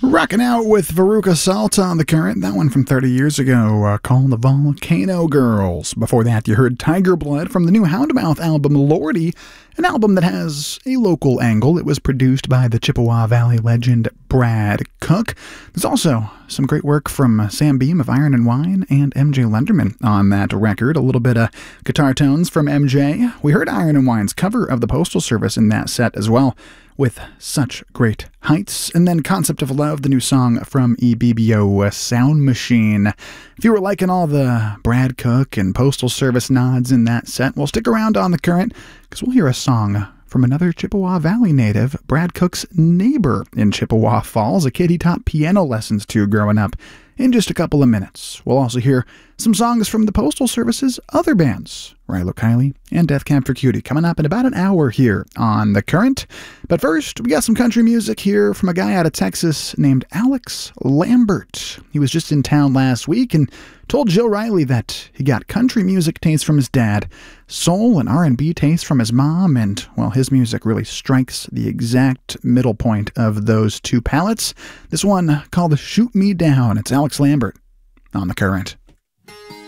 Rocking out with Veruca Salt on the current, that one from 30 years ago, called the Volcano Girls. Before that, you heard Tiger Blood from the new Houndmouth album, Lordy, an album that has a local angle. It was produced by the Chippewa Valley legend Brad Cook. There's also some great work from Sam Beam of Iron and Wine and MJ Lenderman on that record. A little bit of guitar tones from MJ. We heard Iron and Wine's cover of the Postal Service in that set as well, with Such Great Heights, and then Concept of Love, the new song from EBBO Sound Machine. If you were liking all the Brad Cook and Postal Service nods in that set, well, stick around on the current, because we'll hear a song from another Chippewa Valley native, Brad Cook's neighbor in Chippewa Falls, a kid he taught piano lessons to growing up, in just a couple of minutes. We'll also hear some songs from the Postal Service's other bands, Rilo Kiley and Death Cab for Cutie, coming up in about an hour here on The Current. But first, we got some country music here from a guy out of Texas named Alex Lambert. He was just in town last week and told Jill Riley that he got country music taste from his dad, soul and R&B taste from his mom, and, well, his music really strikes the exact middle point of those two palettes. This one called Shoot Me Down. It's Alex Lambert on The Current.